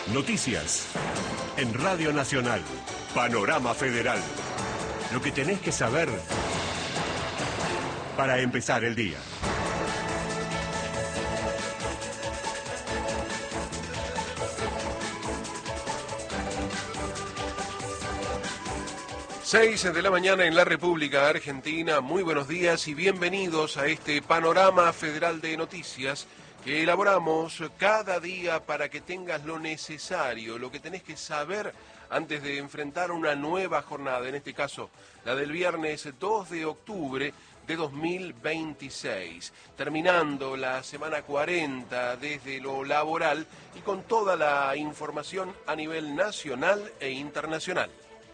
Noticias. En Radio Nacional. Panorama Federal. Lo que tenés que saber para empezar el día. Seis de la mañana en la República Argentina. Muy buenos días y bienvenidos a este Panorama Federal de Noticias que elaboramos cada día para que tengas lo necesario, lo que tenés que saber antes de enfrentar una nueva jornada, en este caso la del viernes 2 de octubre de 2026, terminando la semana 40 desde lo laboral y con toda la información a nivel nacional e internacional.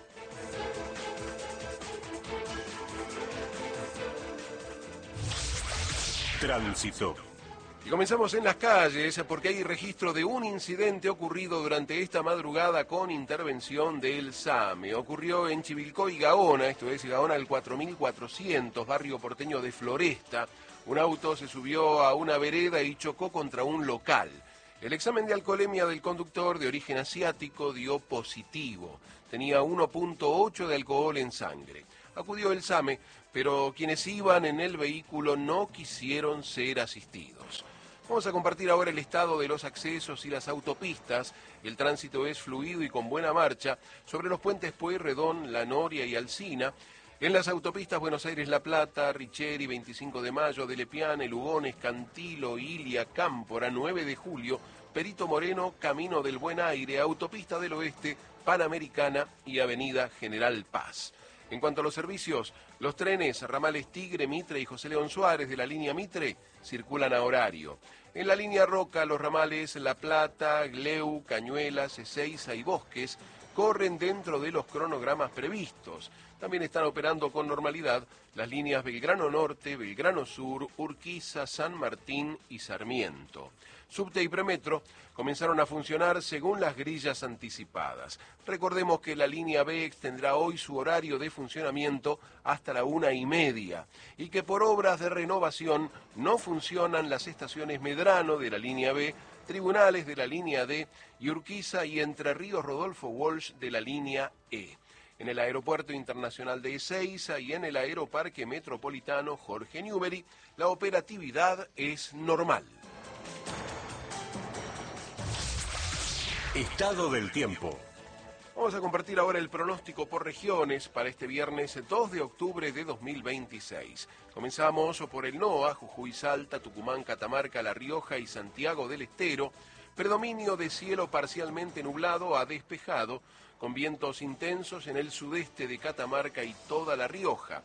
Tránsito. Y comenzamos en las calles porque hay registro de un incidente ocurrido durante esta madrugada con intervención del SAME. Ocurrió en Chivilcoy, Gaona, esto es Gaona al 4400, barrio porteño de Floresta. Un auto se subió a una vereda y chocó contra un local. El examen de alcoholemia del conductor de origen asiático dio positivo. Tenía 1.8 de alcohol en sangre. Acudió el SAME, pero quienes iban en el vehículo no quisieron ser asistidos. Vamos a compartir ahora el estado de los accesos y las autopistas. El tránsito es fluido y con buena marcha sobre los puentes Pueyrredón, La Noria y Alsina. En las autopistas Buenos Aires-La Plata, Richeri, 25 de Mayo, de Lepiane, Lugones, Cantilo, Ilia, Cámpora, 9 de Julio, Perito Moreno, Camino del Buen Aire, Autopista del Oeste, Panamericana y Avenida General Paz. En cuanto a los servicios, los trenes ramales Tigre, Mitre y José León Suárez de la línea Mitre circulan a horario. En la línea Roca, los ramales La Plata, Gleu, Cañuelas, Ezeiza y Bosques corren dentro de los cronogramas previstos. También están operando con normalidad las líneas Belgrano Norte, Belgrano Sur, Urquiza, San Martín y Sarmiento. Subte y Premetro comenzaron a funcionar según las grillas anticipadas. Recordemos que la línea B extendrá hoy su horario de funcionamiento hasta la 1:30 y que por obras de renovación no funcionan las estaciones Medrano de la línea B, Tribunales de la línea D y Urquiza y Entre Ríos Rodolfo Walsh de la línea E. En el Aeropuerto Internacional de Ezeiza y en el Aeroparque Metropolitano Jorge Newbery, la operatividad es normal. Estado del tiempo. Vamos a compartir ahora el pronóstico por regiones para este viernes 2 de octubre de 2026. Comenzamos por el NOA, Jujuy, Salta, Tucumán, Catamarca, La Rioja y Santiago del Estero. Predominio de cielo parcialmente nublado a despejado, con vientos intensos en el sudeste de Catamarca y toda La Rioja,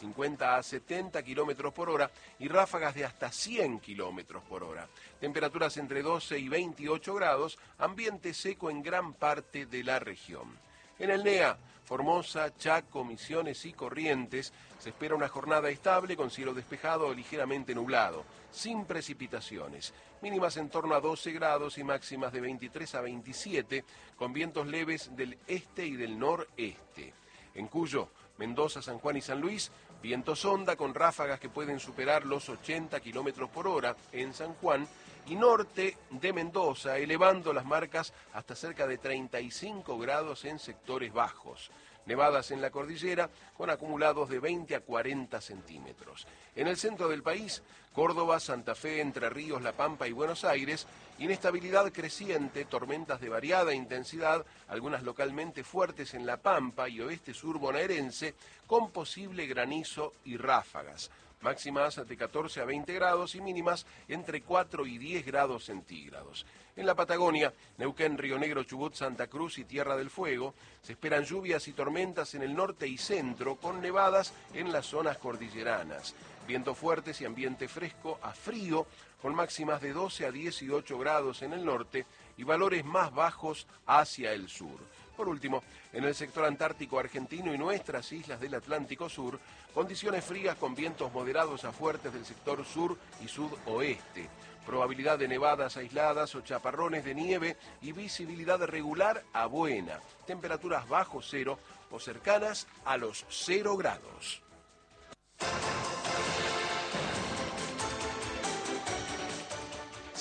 50 a 70 kilómetros por hora y ráfagas de hasta 100 kilómetros por hora. Temperaturas entre 12 y 28 grados, ambiente seco en gran parte de la región. En el NEA, Formosa, Chaco, Misiones y Corrientes, se espera una jornada estable con cielo despejado o ligeramente nublado, sin precipitaciones. Mínimas en torno a 12 grados y máximas de 23 a 27, con vientos leves del este y del noreste. En Cuyo, Mendoza, San Juan y San Luis, vientos onda con ráfagas que pueden superar los 80 kilómetros por hora en San Juan y norte de Mendoza, elevando las marcas hasta cerca de 35 grados en sectores bajos. Nevadas en la cordillera con acumulados de 20 a 40 centímetros. En el centro del país, Córdoba, Santa Fe, Entre Ríos, La Pampa y Buenos Aires, inestabilidad creciente, tormentas de variada intensidad, algunas localmente fuertes en La Pampa y oeste sur bonaerense, con posible granizo y ráfagas. Máximas de 14 a 20 grados y mínimas entre 4 y 10 grados centígrados. En la Patagonia, Neuquén, Río Negro, Chubut, Santa Cruz y Tierra del Fuego, se esperan lluvias y tormentas en el norte y centro, con nevadas en las zonas cordilleranas. Vientos fuertes y ambiente fresco a frío, con máximas de 12 a 18 grados en el norte y valores más bajos hacia el sur. Por último, en el sector antártico argentino y nuestras islas del Atlántico Sur, condiciones frías con vientos moderados a fuertes del sector sur y sudoeste. Probabilidad de nevadas aisladas o chaparrones de nieve y visibilidad regular a buena. Temperaturas bajo cero o cercanas a los 0 grados.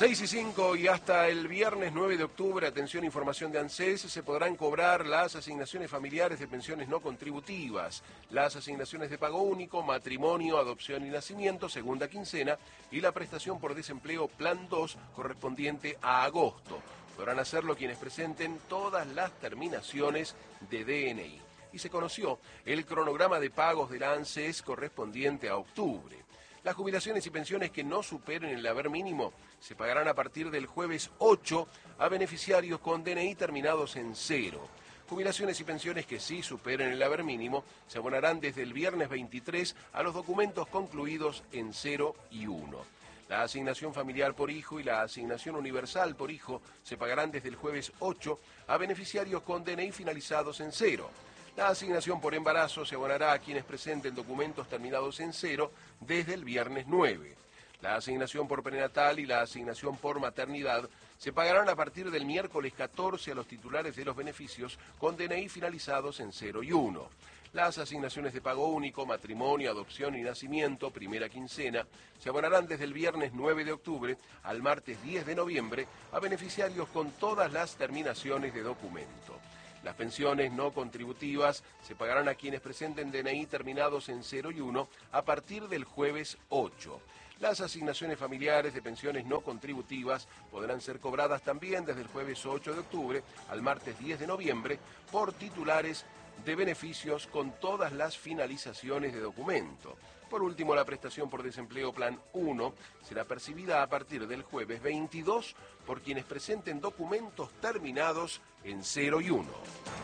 6:05 y hasta el viernes 9 de octubre, atención, información de ANSES, se podrán cobrar las asignaciones familiares de pensiones no contributivas, las asignaciones de pago único, matrimonio, adopción y nacimiento, segunda quincena, y la prestación por desempleo Plan 2 correspondiente a agosto. Podrán hacerlo quienes presenten todas las terminaciones de DNI. Y se conoció el cronograma de pagos de la ANSES correspondiente a octubre. Las jubilaciones y pensiones que no superen el haber mínimo se pagarán a partir del jueves 8 a beneficiarios con DNI terminados en 0. Jubilaciones y pensiones que sí superen el haber mínimo se abonarán desde el viernes 23 a los documentos concluidos en 0 y 1. La asignación familiar por hijo y la asignación universal por hijo se pagarán desde el jueves 8 a beneficiarios con DNI finalizados en 0. La asignación por embarazo se abonará a quienes presenten documentos terminados en 0 desde el viernes 9. La asignación por prenatal y la asignación por maternidad se pagarán a partir del miércoles 14 a los titulares de los beneficios con DNI finalizados en 0 y 1. Las asignaciones de pago único, matrimonio, adopción y nacimiento, primera quincena, se abonarán desde el viernes 9 de octubre al martes 10 de noviembre a beneficiarios con todas las terminaciones de documento. Las pensiones no contributivas se pagarán a quienes presenten DNI terminados en 0 y 1 a partir del jueves 8. Las asignaciones familiares de pensiones no contributivas podrán ser cobradas también desde el jueves 8 de octubre al martes 10 de noviembre por titulares de beneficios con todas las finalizaciones de documento. Por último, la prestación por desempleo Plan 1 será percibida a partir del jueves 22 por quienes presenten documentos terminados en 0 y 1.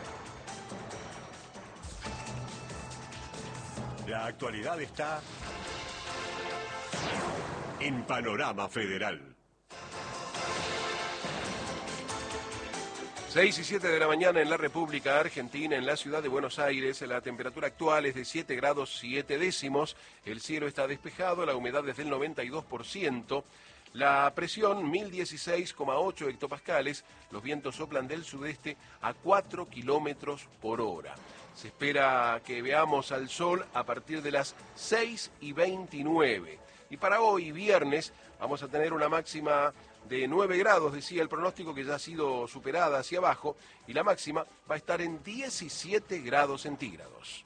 La actualidad está en Panorama Federal. 6:07 de la mañana en la República Argentina, en la ciudad de Buenos Aires. La temperatura actual es de 7 grados 7 décimos. El cielo está despejado, la humedad es del 92%. La presión 1016,8 hectopascales. Los vientos soplan del sudeste a 4 kilómetros por hora. Se espera que veamos al sol a partir de las 6:29. Y para hoy, viernes, vamos a tener una máxima de 9 grados, decía el pronóstico, que ya ha sido superada hacia abajo, y la máxima va a estar en 17 grados centígrados.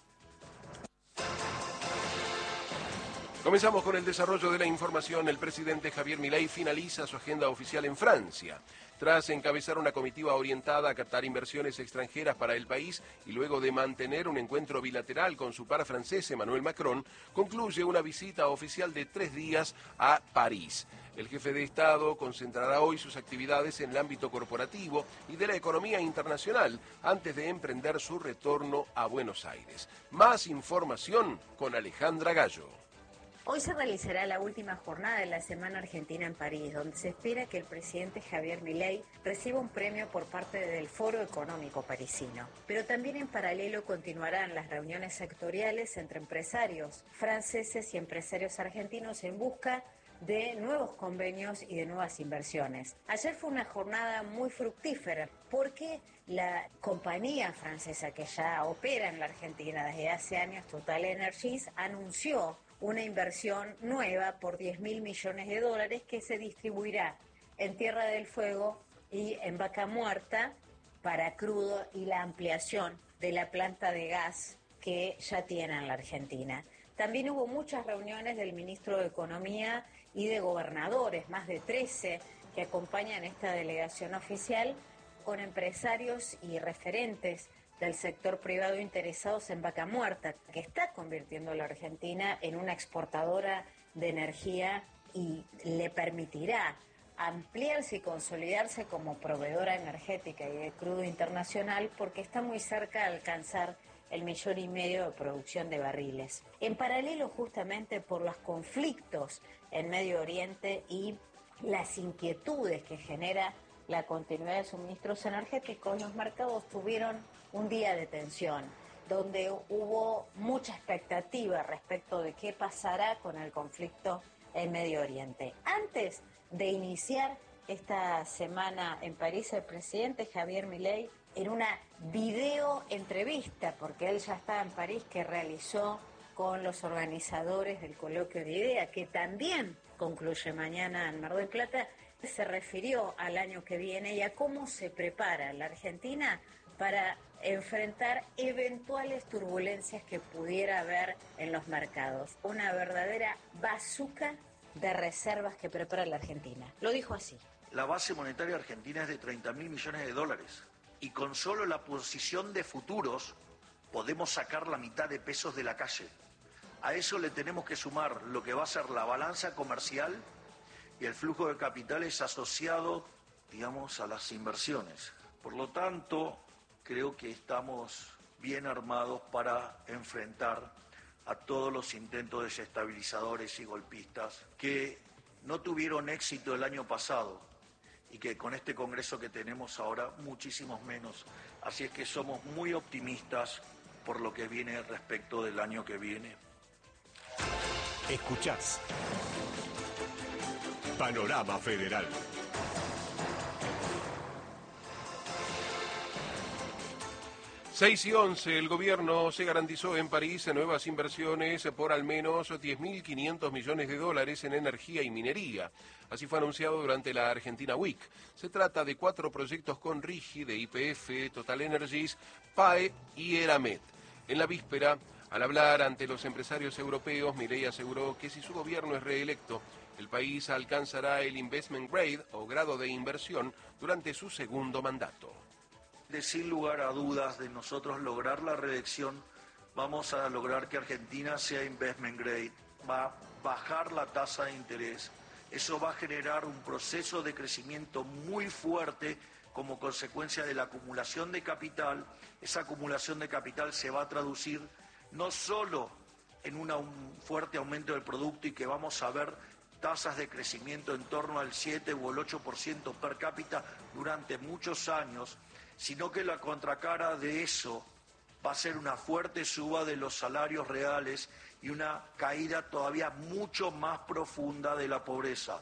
Comenzamos con el desarrollo de la información. El presidente Javier Milei finaliza su agenda oficial en Francia. Tras encabezar una comitiva orientada a captar inversiones extranjeras para el país y luego de mantener un encuentro bilateral con su par francés Emmanuel Macron, concluye una visita oficial de 3 días a París. El jefe de Estado concentrará hoy sus actividades en el ámbito corporativo y de la economía internacional antes de emprender su retorno a Buenos Aires. Más información con Alejandra Gallo. Hoy se realizará la última jornada de la Semana Argentina en París, donde se espera que el presidente Javier Milei reciba un premio por parte del Foro Económico Parisino. Pero también en paralelo continuarán las reuniones sectoriales entre empresarios franceses y empresarios argentinos en busca de nuevos convenios y de nuevas inversiones. Ayer fue una jornada muy fructífera porque la compañía francesa que ya opera en la Argentina desde hace años, TotalEnergies, anunció una inversión nueva por 10.000 millones de dólares que se distribuirá en Tierra del Fuego y en Vaca Muerta para crudo y la ampliación de la planta de gas que ya tiene en la Argentina. También hubo muchas reuniones del ministro de Economía y de gobernadores, más de 13 que acompañan esta delegación oficial, con empresarios y referentes del sector privado interesados en Vaca Muerta, que está convirtiendo a la Argentina en una exportadora de energía y le permitirá ampliarse y consolidarse como proveedora energética y de crudo internacional, porque está muy cerca de alcanzar el 1,5 millones de producción de barriles. En paralelo, justamente por los conflictos en Medio Oriente y las inquietudes que genera la continuidad de suministros energéticos, los mercados tuvieron un día de tensión, donde hubo mucha expectativa respecto de qué pasará con el conflicto en Medio Oriente. Antes de iniciar esta semana en París, el presidente Javier Milei, en una video entrevista, porque él ya estaba en París, que realizó con los organizadores del coloquio de ideas, que también concluye mañana en Mar del Plata, Se refirió al año que viene y a cómo se prepara la Argentina para enfrentar eventuales turbulencias que pudiera haber en los mercados. Una verdadera bazuca de reservas que prepara la Argentina. Lo dijo así. La base monetaria argentina es de 30.000 millones de dólares y con solo la posición de futuros podemos sacar la mitad de pesos de la calle. A eso le tenemos que sumar lo que va a ser la balanza comercial y el flujo de capitales asociado, digamos, a las inversiones. Por lo tanto, creo que estamos bien armados para enfrentar a todos los intentos desestabilizadores y golpistas que no tuvieron éxito el año pasado y que con este Congreso que tenemos ahora muchísimos menos. Así es que somos muy optimistas por lo que viene respecto del año que viene. Escuchás Panorama Federal. Seis y 11, el gobierno se garantizó en París nuevas inversiones por al menos 10.500 millones de dólares en energía y minería. Así fue anunciado durante la Argentina Week. Se trata de 4 proyectos con RIGI, de YPF, Total Energies, PAE y Eramet. En la víspera, al hablar ante los empresarios europeos, Milei aseguró que si su gobierno es reelecto, el país alcanzará el investment grade o grado de inversión durante su segundo mandato. Sin lugar a dudas, de nosotros lograr la reelección, vamos a lograr que Argentina sea investment grade, va a bajar la tasa de interés, eso va a generar un proceso de crecimiento muy fuerte como consecuencia de la acumulación de capital. Esa acumulación de capital se va a traducir no solo en un fuerte aumento del producto y que vamos a ver tasas de crecimiento en torno al 7 o el 8% per cápita durante muchos años, sino que la contracara de eso va a ser una fuerte suba de los salarios reales y una caída todavía mucho más profunda de la pobreza.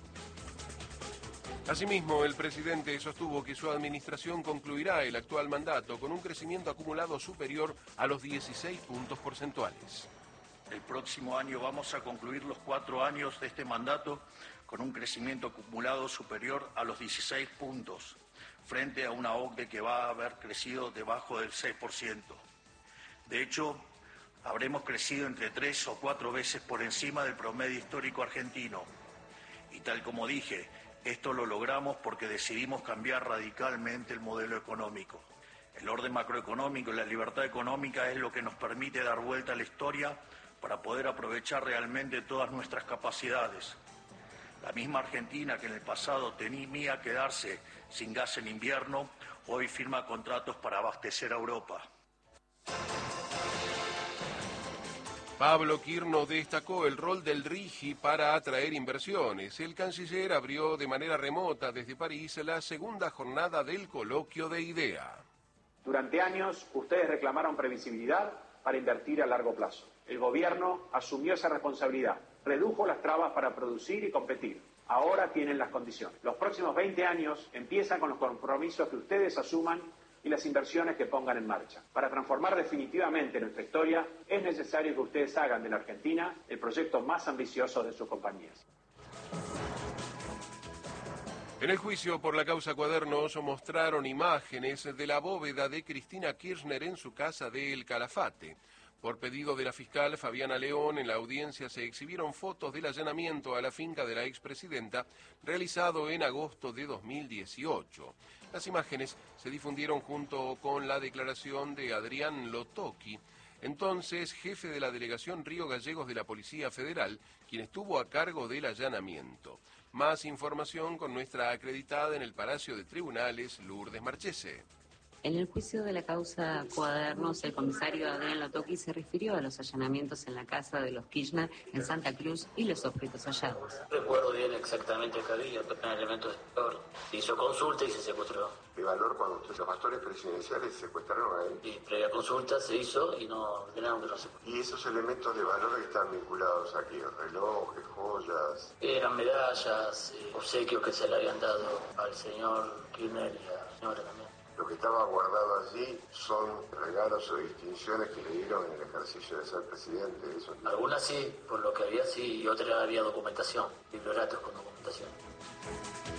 Asimismo, el presidente sostuvo que su administración concluirá el actual mandato con un crecimiento acumulado superior a los 16 puntos porcentuales. El próximo año vamos a concluir los 4 años de este mandato con un crecimiento acumulado superior a los 16 puntos, frente a una OCDE que va a haber crecido debajo del 6%. De hecho, habremos crecido entre 3 o 4 veces por encima del promedio histórico argentino. Y tal como dije, esto lo logramos porque decidimos cambiar radicalmente el modelo económico. El orden macroeconómico y la libertad económica es lo que nos permite dar vuelta a la historia para poder aprovechar realmente todas nuestras capacidades. La misma Argentina que en el pasado temía a quedarse sin gas en invierno, hoy firma contratos para abastecer a Europa. Pablo Quirno destacó el rol del RIGI para atraer inversiones. El canciller abrió de manera remota desde París la segunda jornada del coloquio de IDEA. Durante años, ustedes reclamaron previsibilidad para invertir a largo plazo. El gobierno asumió esa responsabilidad, redujo las trabas para producir y competir. Ahora tienen las condiciones. Los próximos 20 años empiezan con los compromisos que ustedes asuman y las inversiones que pongan en marcha. Para transformar definitivamente nuestra historia, es necesario que ustedes hagan de la Argentina el proyecto más ambicioso de sus compañías. En el juicio por la causa Cuadernos mostraron imágenes de la bóveda de Cristina Kirchner en su casa de El Calafate. Por pedido de la fiscal Fabiana León, en la audiencia se exhibieron fotos del allanamiento a la finca de la expresidenta realizado en agosto de 2018. Las imágenes se difundieron junto con la declaración de Adrián Lotoki, entonces jefe de la delegación Río Gallegos de la Policía Federal, quien estuvo a cargo del allanamiento. Más información con nuestra acreditada en el Palacio de Tribunales, Lourdes Marchese. En el juicio de la causa Cuadernos, el comisario Adrián Lotoki se refirió a los allanamientos en la casa de los Kirchner en Santa Cruz y los objetos hallados. Recuerdo bien exactamente que había elementos de valor. Se hizo consulta y se secuestró. ¿De valor cuando los pastores presidenciales secuestraron a él? Y previa consulta se hizo y no ordenaron que no se... ¿Y esos elementos de valor que están vinculados aquí? ¿Relojes, joyas? Eran medallas, obsequios que se le habían dado al señor Kirchner y a la señora también. Lo que estaba guardado allí son regalos o distinciones que le dieron en el ejercicio de ser presidente. Eso. Algunas sí, por lo que había sí, y otras había documentación, biblioratos con documentación.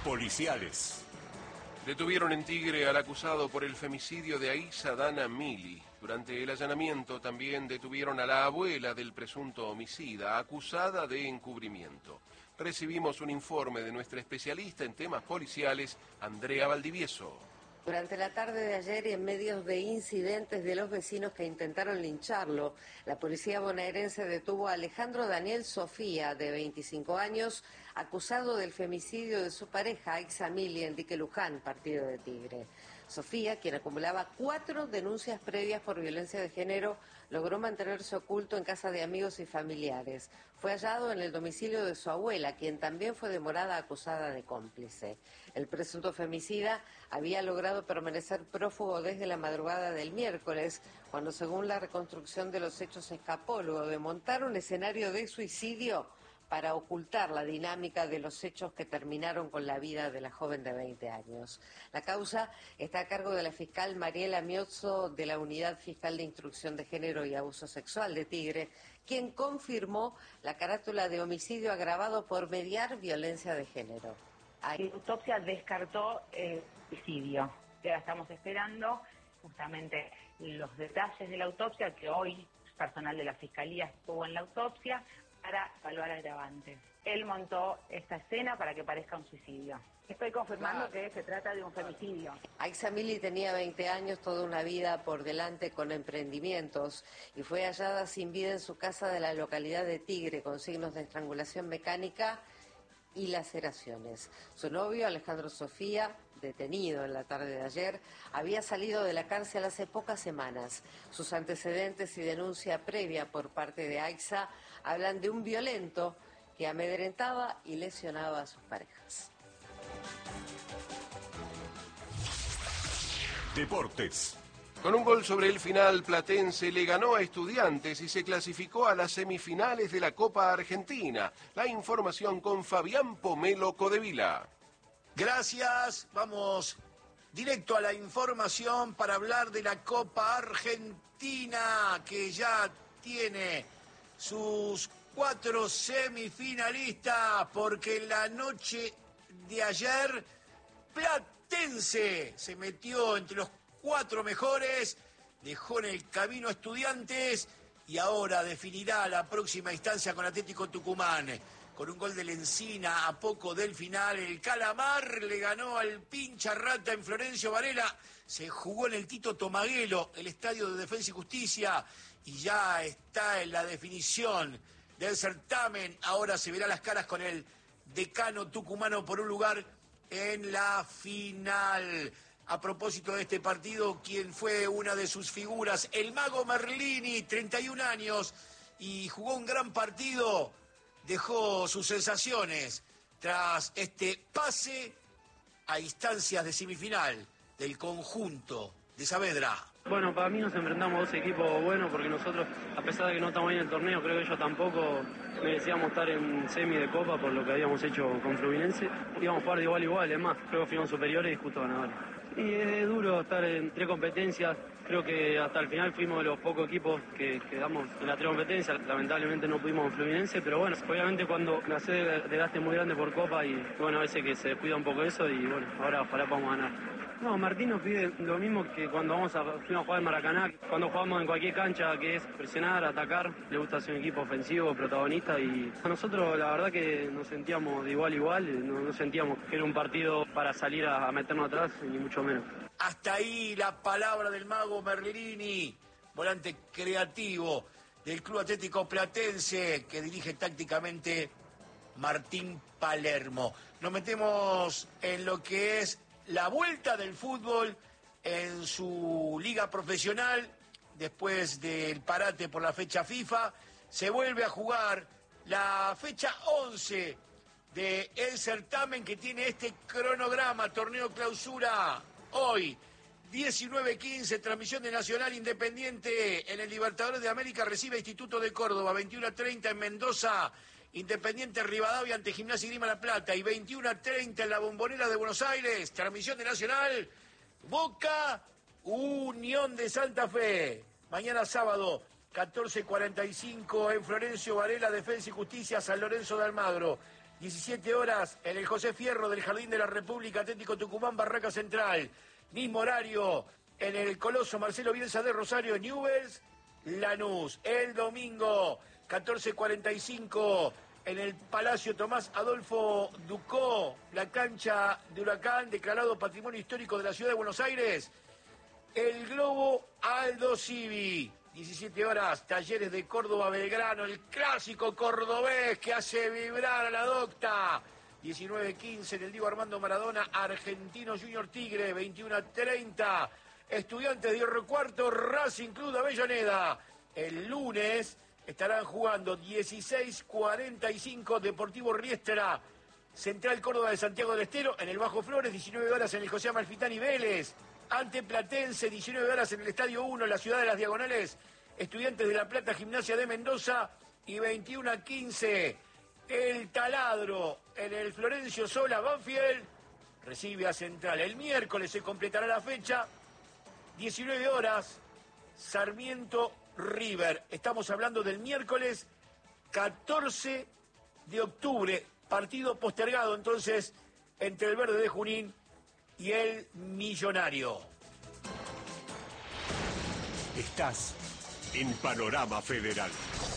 policiales. Detuvieron en Tigre al acusado por el femicidio de Aiza Dana Mili. Durante el allanamiento también detuvieron a la abuela del presunto homicida, acusada de encubrimiento. Recibimos un informe de nuestra especialista en temas policiales, Andrea Valdivieso. Durante la tarde de ayer y en medio de incidentes de los vecinos que intentaron lincharlo, la policía bonaerense detuvo a Alejandro Daniel Sofía, de 25 años, acusado del femicidio de su pareja, Aiza Mili, en Dique Luján, partido de Tigre. Sofía, quien acumulaba 4 denuncias previas por violencia de género, logró mantenerse oculto en casa de amigos y familiares. Fue hallado en el domicilio de su abuela, quien también fue demorada acusada de cómplice. El presunto femicida había logrado permanecer prófugo desde la madrugada del miércoles, cuando según la reconstrucción de los hechos escapó luego de montar un escenario de suicidio para ocultar la dinámica de los hechos que terminaron con la vida de la joven de 20 años. La causa está a cargo de la fiscal Mariela Miozzo, de la Unidad Fiscal de Instrucción de Género y Abuso Sexual de Tigre, quien confirmó la carátula de homicidio agravado por mediar violencia de género. La autopsia descartó el suicidio. Ahora estamos esperando justamente los detalles de la autopsia, que hoy personal de la Fiscalía estuvo en la autopsia, para evaluar agravantes. Él montó esta escena para que parezca un suicidio. Estoy confirmando que se trata de un femicidio. Aiza Mili tenía 20 años, toda una vida por delante con emprendimientos, y fue hallada sin vida en su casa de la localidad de Tigre, con signos de estrangulación mecánica y laceraciones. Su novio, Alejandro Sofía, detenido en la tarde de ayer, había salido de la cárcel hace pocas semanas. Sus antecedentes y denuncia previa por parte de Aiza hablan de un violento que amedrentaba y lesionaba a sus parejas. Deportes. Con un gol sobre el final, Platense le ganó a Estudiantes y se clasificó a las semifinales de la Copa Argentina. La información con Fabián Pomelo Codevila. Gracias, vamos directo a la información para hablar de la Copa Argentina, que ya tiene sus 4 semifinalistas, porque la noche de ayer Platense se metió entre los 4 mejores, dejó en el camino a Estudiantes y ahora definirá la próxima instancia con Atlético Tucumán. Con un gol del Encina a poco del final, el Calamar le ganó al pincha rata en Florencio Varela. Se jugó en el Tito Tomaguelo, el estadio de Defensa y Justicia, y ya está en la definición del certamen. Ahora se verá las caras con el decano tucumano por un lugar en la final. A propósito de este partido, quien fue una de sus figuras, el Mago Merlini, 31 años, y jugó un gran partido, dejó sus sensaciones tras este pase a instancias de semifinal del conjunto de Saavedra. Bueno, para mí nos enfrentamos 2 equipos buenos, porque nosotros, a pesar de que no estamos ahí en el torneo, creo que ellos tampoco merecíamos estar en semi de Copa por lo que habíamos hecho con Fluminense. Íbamos a jugar de igual a igual, es más, creo que fuimos superiores y justo ganadores. Y es duro estar en 3 competencias. Creo que hasta el final fuimos de los pocos equipos que quedamos en las 3 competencias. Lamentablemente no pudimos en Fluminense, pero bueno, obviamente cuando la sede de gaste muy grande por Copa y bueno, a veces que se descuida un poco eso y bueno, ahora ojalá podamos ganar. No, Martín nos pide lo mismo que cuando fuimos a jugar en Maracaná, cuando jugamos en cualquier cancha, que es presionar, atacar. Le gusta ser un equipo ofensivo, protagonista, y a nosotros la verdad que nos sentíamos de igual a igual, no sentíamos que era un partido para salir a meternos atrás, ni mucho menos. Hasta ahí la palabra del Mago Merlini, volante creativo del Club Atlético Platense, que dirige tácticamente Martín Palermo. Nos metemos en lo que es la vuelta del fútbol en su liga profesional. Después del parate por la fecha FIFA, se vuelve a jugar la fecha 11 del certamen, que tiene este cronograma: torneo clausura hoy 19:15, transmisión de Nacional Independiente en el Libertadores de América, recibe a Instituto de Córdoba. 21:30 en Mendoza, Independiente Rivadavia ante Gimnasia y Grima La Plata, y 21:30 en la Bombonera de Buenos Aires, transmisión de Nacional, Boca Unión de Santa Fe. Mañana sábado, 14:45 en Florencio Varela, Defensa y Justicia, San Lorenzo de Almagro. 17 horas en el José Fierro del Jardín de la República, Atlético Tucumán, Barraca Central. Mismo horario en el Coloso Marcelo Bielsa de Rosario, Newell's, Lanús. El domingo, 14:45, en el Palacio Tomás Adolfo Ducó, la cancha de Huracán, declarado Patrimonio Histórico de la Ciudad de Buenos Aires, el Globo Aldo Civi. 17 horas, Talleres de Córdoba Belgrano, el clásico cordobés que hace vibrar a la docta. 19:15 en el Diego Armando Maradona, Argentino Junior Tigre. 21:30, Estudiantes de Hierro Cuarto, Racing Club de Avellaneda. El lunes estarán jugando 16:45, Deportivo Riestra, Central Córdoba de Santiago del Estero, en el Bajo Flores. 19 horas en el José Amalfitani Vélez, ante Platense. 19 horas en el Estadio 1, en la Ciudad de las Diagonales, Estudiantes de La Plata, Gimnasia de Mendoza. Y 21:15, el Taladro, en el Florencio Sola, Banfield recibe a Central. El miércoles se completará la fecha, 19 horas, Sarmiento River. Estamos hablando del miércoles 14 de octubre, partido postergado entonces entre el Verde de Junín y el Millonario. Estás en Panorama Federal.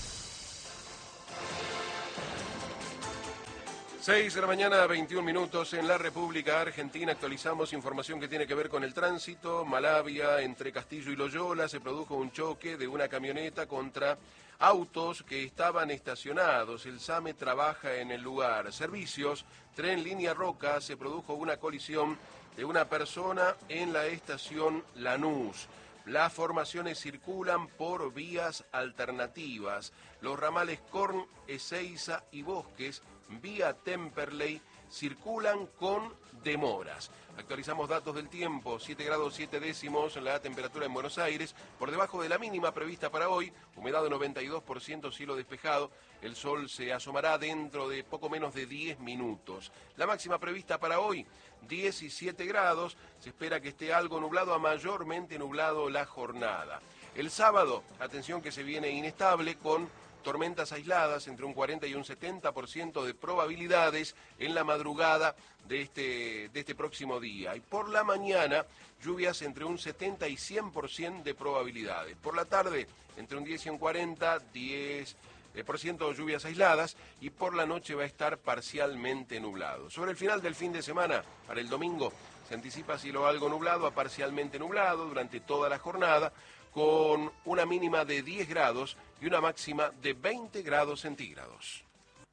6 de la mañana, 21 minutos en la República Argentina. Actualizamos información que tiene que ver con el tránsito. Malavia, entre Castillo y Loyola, se produjo un choque de una camioneta contra autos que estaban estacionados. El SAME trabaja en el lugar. Servicios, tren línea Roca, se produjo una colisión de una persona en la estación Lanús. Las formaciones circulan por vías alternativas. Los ramales Corn, Ezeiza y Bosques, vía Temperley, circulan con demoras. Actualizamos datos del tiempo: 7 grados 7 décimos la temperatura en Buenos Aires, por debajo de la mínima prevista para hoy, humedad de 92%, cielo despejado, el sol se asomará dentro de poco menos de 10 minutos. La máxima prevista para hoy, 17 grados, se espera que esté algo nublado a mayormente nublado la jornada. El sábado, atención que se viene inestable con tormentas aisladas entre un 40 y un 70% de probabilidades en la madrugada de este próximo día. Y por la mañana, lluvias entre un 70 y 100% de probabilidades. Por la tarde, entre un 10 y un 40, 10% lluvias aisladas, y por la noche va a estar parcialmente nublado. Sobre el final del fin de semana, para el domingo, se anticipa cielo algo nublado a parcialmente nublado durante toda la jornada, con una mínima de 10 grados y una máxima de 20 grados centígrados.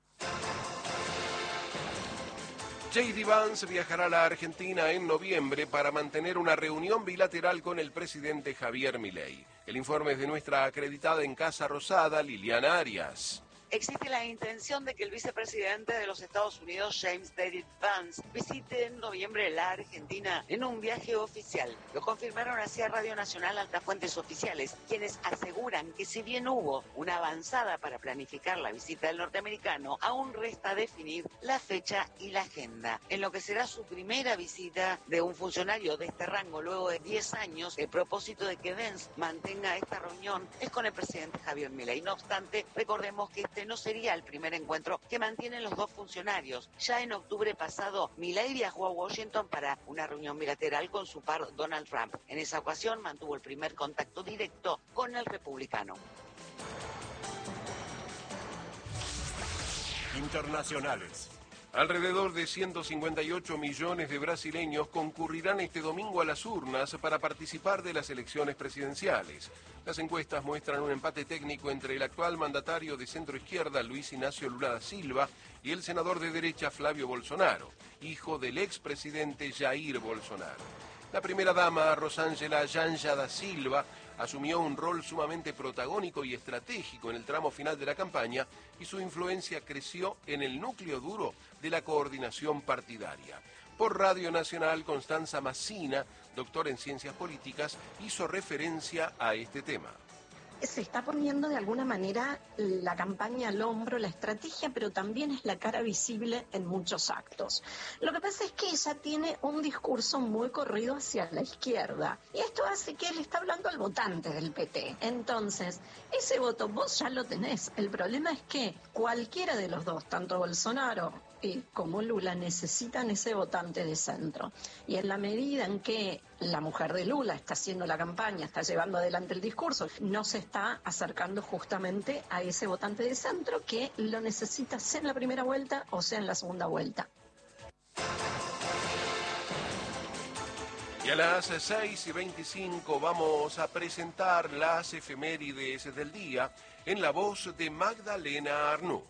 J.D. Vance viajará a la Argentina en noviembre para mantener una reunión bilateral con el presidente Javier Milei. El informe es de nuestra acreditada en Casa Rosada, Liliana Arias. Existe la intención de que el vicepresidente de los Estados Unidos, James David Vance, visite en noviembre la Argentina en un viaje oficial. Lo confirmaron así a Radio Nacional altas fuentes oficiales, quienes aseguran que si bien hubo una avanzada para planificar la visita del norteamericano, aún resta definir la fecha y la agenda. En lo que será su primera visita de un funcionario de este rango luego de 10 años, el propósito de que Vance mantenga esta reunión es con el presidente Javier Milei. No obstante, recordemos que no sería el primer encuentro que mantienen los dos funcionarios. Ya en octubre pasado, Milei viajó a Washington para una reunión bilateral con su par Donald Trump. En esa ocasión mantuvo el primer contacto directo con el republicano. Internacionales. Alrededor de 158 millones de brasileños concurrirán este domingo a las urnas para participar de las elecciones presidenciales. Las encuestas muestran un empate técnico entre el actual mandatario de centro-izquierda, Luis Ignacio Lula da Silva, y el senador de derecha, Flavio Bolsonaro, hijo del expresidente Jair Bolsonaro. La primera dama, Rosângela Janja da Silva, asumió un rol sumamente protagónico y estratégico en el tramo final de la campaña, y su influencia creció en el núcleo duro de la coordinación partidaria. Por Radio Nacional, Constanza Massina, doctora en Ciencias Políticas, hizo referencia a este tema. Se está poniendo de alguna manera la campaña al hombro, la estrategia, pero también es la cara visible en muchos actos. Lo que pasa es que ella tiene un discurso muy corrido hacia la izquierda, y esto hace que él está hablando al votante del PT. Entonces, ese voto vos ya lo tenés. El problema es que cualquiera de los dos, tanto Bolsonaro como Lula necesitan ese votante de centro. Y en la medida en que la mujer de Lula está haciendo la campaña, está llevando adelante el discurso, no se está acercando justamente a ese votante de centro que lo necesita sea en la primera vuelta o sea en la segunda vuelta. Y a las 6:25 vamos a presentar las efemérides del día en la voz de Magdalena Arnú.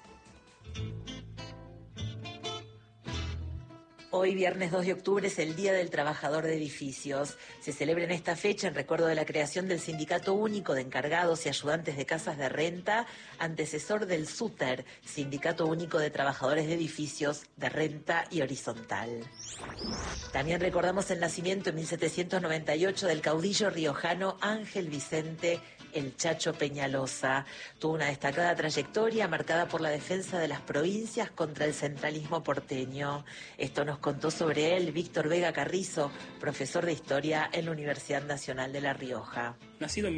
Hoy, viernes 2 de octubre, es el Día del Trabajador de Edificios. Se celebra en esta fecha en recuerdo de la creación del Sindicato Único de Encargados y Ayudantes de Casas de Renta, antecesor del SUTER, Sindicato Único de Trabajadores de Edificios de Renta y Horizontal. También recordamos el nacimiento en 1798 del caudillo riojano Ángel Vicente El Chacho Peñalosa. Tuvo una destacada trayectoria marcada por la defensa de las provincias contra el centralismo porteño. Esto nos contó sobre él Víctor Vega Carrizo, profesor de Historia en la Universidad Nacional de La Rioja. Nacido en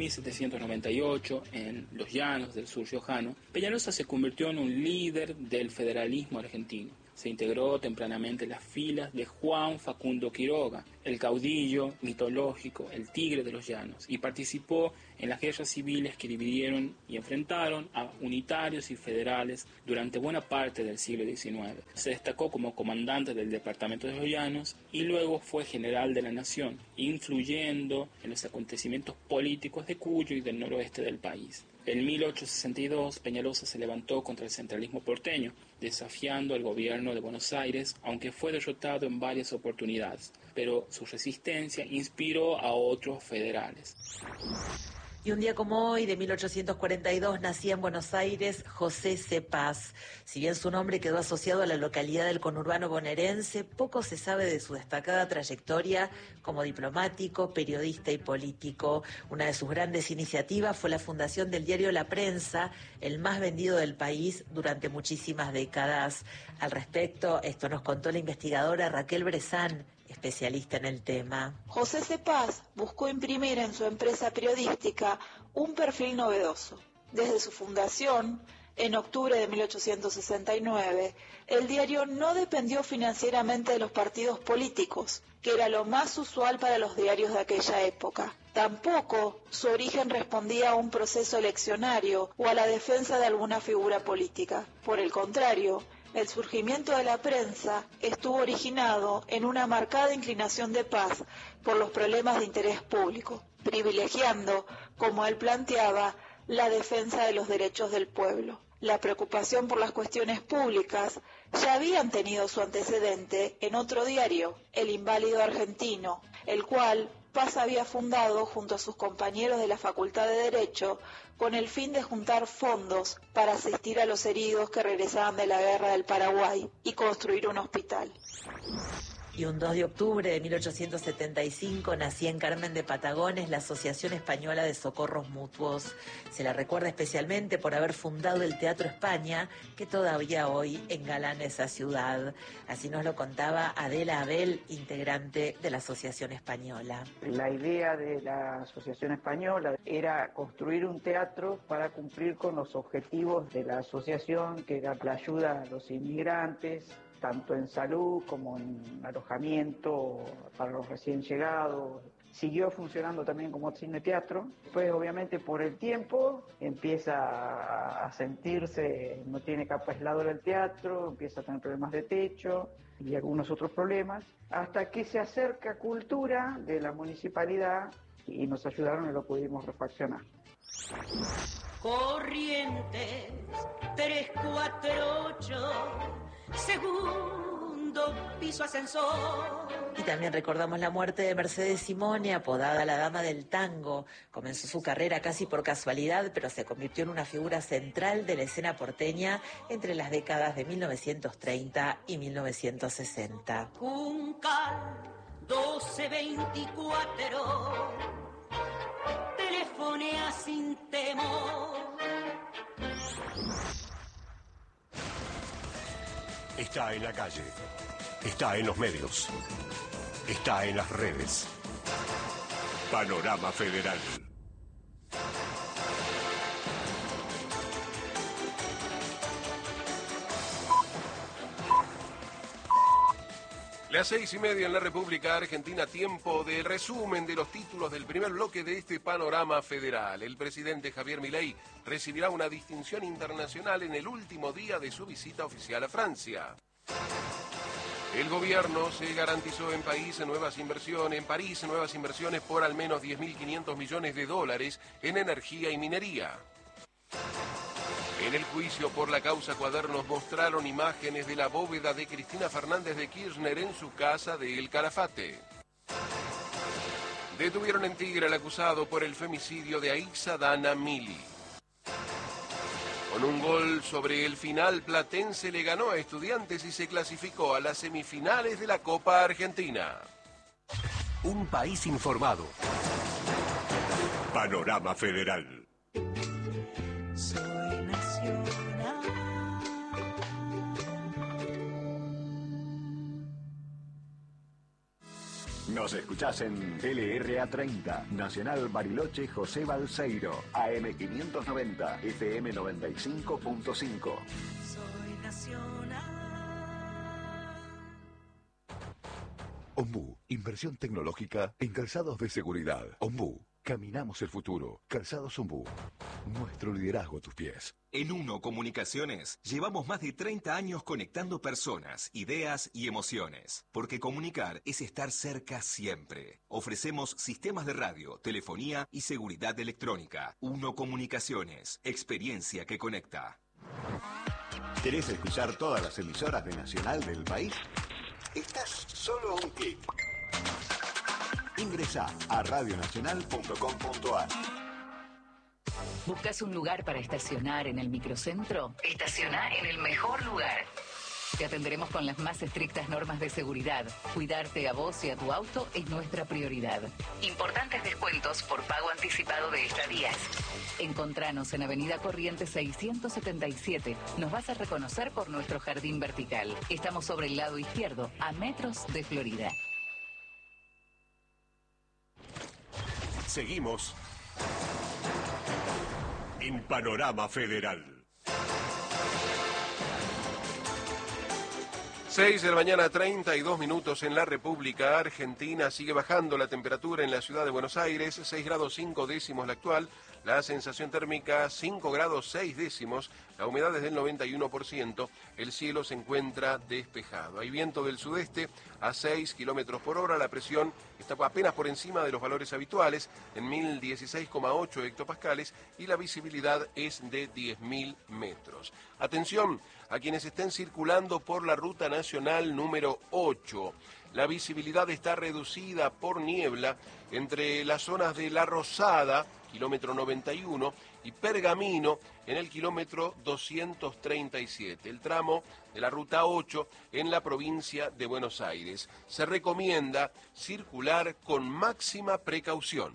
1798 en los llanos del sur riojano, Peñalosa se convirtió en un líder del federalismo argentino. Se integró tempranamente en las filas de Juan Facundo Quiroga, el caudillo mitológico, el tigre de los llanos, y participó en las guerras civiles que dividieron y enfrentaron a unitarios y federales durante buena parte del siglo XIX. Se destacó como comandante del departamento de los llanos y luego fue general de la nación, influyendo en los acontecimientos políticos de Cuyo y del noroeste del país. En 1862, Peñalosa se levantó contra el centralismo porteño, desafiando al gobierno de Buenos Aires, aunque fue derrotado en varias oportunidades, pero su resistencia inspiró a otros federales. Y un día como hoy, de 1842, nacía en Buenos Aires José C. Paz. Si bien su nombre quedó asociado a la localidad del conurbano bonaerense, poco se sabe de su destacada trayectoria como diplomático, periodista y político. Una de sus grandes iniciativas fue la fundación del diario La Prensa, el más vendido del país durante muchísimas décadas. Al respecto, esto nos contó la investigadora Raquel Brezán, especialista en el tema. José C. Paz buscó imprimir en su empresa periodística un perfil novedoso. Desde su fundación, en octubre de 1869, el diario no dependió financieramente de los partidos políticos, que era lo más usual para los diarios de aquella época. Tampoco su origen respondía a un proceso eleccionario o a la defensa de alguna figura política. Por el contrario, el surgimiento de la prensa estuvo originado en una marcada inclinación de Paz por los problemas de interés público, privilegiando, como él planteaba, la defensa de los derechos del pueblo. La preocupación por las cuestiones públicas ya habían tenido su antecedente en otro diario, El Inválido Argentino, el cual Paz había fundado junto a sus compañeros de la Facultad de Derecho con el fin de juntar fondos para asistir a los heridos que regresaban de la Guerra del Paraguay y construir un hospital. Y un 2 de octubre de 1875 nacía en Carmen de Patagones la Asociación Española de Socorros Mutuos. Se la recuerda especialmente por haber fundado el Teatro España, que todavía hoy engalana esa ciudad. Así nos lo contaba Adela Abel, integrante de la Asociación Española. La idea de la Asociación Española era construir un teatro para cumplir con los objetivos de la asociación, que era la ayuda a los inmigrantes, tanto en salud como en alojamiento para los recién llegados. Siguió funcionando también como cine teatro. Después, obviamente, por el tiempo empieza a sentirse, no tiene capa aisladora el teatro, empieza a tener problemas de techo y algunos otros problemas, hasta que se acerca Cultura de la municipalidad y nos ayudaron y lo pudimos refaccionar. Corrientes 348, segundo piso ascensor. Y también recordamos la muerte de Mercedes Simone, apodada la Dama del Tango. Comenzó su carrera casi por casualidad, pero se convirtió en una figura central de la escena porteña entre las décadas de 1930 y 1960. Juncal 1224, telefonea sin temor. Está en la calle, está en los medios, está en las redes. Panorama Federal. Las 6:30 en la República Argentina, tiempo de resumen de los títulos del primer bloque de este panorama federal. El presidente Javier Milei recibirá una distinción internacional en el último día de su visita oficial a Francia. El gobierno se garantizó en París nuevas inversiones por al menos 10.500 millones de dólares en energía y minería. En el juicio por la causa Cuadernos mostraron imágenes de la bóveda de Cristina Fernández de Kirchner en su casa de El Calafate. Detuvieron en Tigre al acusado por el femicidio de Aixa Dana Mili. Con un gol sobre el final, Platense le ganó a Estudiantes y se clasificó a las semifinales de la Copa Argentina. Un país informado. Panorama Federal. Soy nacional. Nos escuchás en LRA 30, Nacional Bariloche José Balseiro, AM 590, FM 95.5. Soy nacional. Ombú, inversión tecnológica en calzados de seguridad. Ombú, caminamos el futuro. Calzados Ombú, nuestro liderazgo a tus pies. En Uno Comunicaciones llevamos más de 30 años conectando personas, ideas y emociones. Porque comunicar es estar cerca siempre. Ofrecemos sistemas de radio, telefonía y seguridad electrónica. Uno Comunicaciones, experiencia que conecta. ¿Querés escuchar todas las emisoras de Nacional del país? Estás solo a un clic. Ingresá a radionacional.com.ar. ¿Buscas un lugar para estacionar en el microcentro? Estaciona en el mejor lugar. Te atenderemos con las más estrictas normas de seguridad. Cuidarte a vos y a tu auto es nuestra prioridad. Importantes descuentos por pago anticipado de estadías. Encontranos en Avenida Corrientes 677. Nos vas a reconocer por nuestro jardín vertical. Estamos sobre el lado izquierdo, a metros de Florida. Seguimos en Panorama Federal. 6 de la mañana, 32 minutos en la República Argentina. Sigue bajando la temperatura en la ciudad de Buenos Aires, 6 grados 5 décimos la actual. La sensación térmica 5 grados 6 décimos, la humedad es del 91%, el cielo se encuentra despejado. Hay viento del sudeste a 6 kilómetros por hora, la presión está apenas por encima de los valores habituales, en 1016,8 hectopascales, y la visibilidad es de 10.000 metros. Atención a quienes estén circulando por la ruta nacional número 8. La visibilidad está reducida por niebla entre las zonas de La Rosada, kilómetro 91, y Pergamino en el kilómetro 237, el tramo de la ruta 8 en la provincia de Buenos Aires. Se recomienda circular con máxima precaución.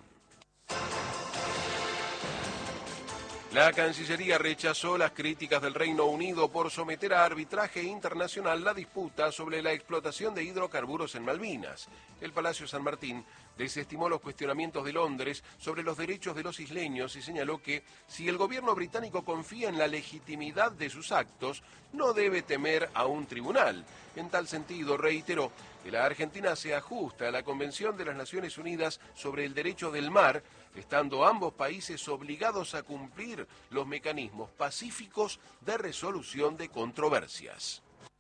La Cancillería rechazó las críticas del Reino Unido por someter a arbitraje internacional la disputa sobre la explotación de hidrocarburos en Malvinas. El Palacio San Martín desestimó los cuestionamientos de Londres sobre los derechos de los isleños y señaló que si el gobierno británico confía en la legitimidad de sus actos, no debe temer a un tribunal. En tal sentido, reiteró que la Argentina se ajusta a la Convención de las Naciones Unidas sobre el Derecho del Mar, estando ambos países obligados a cumplir los mecanismos pacíficos de resolución de controversias.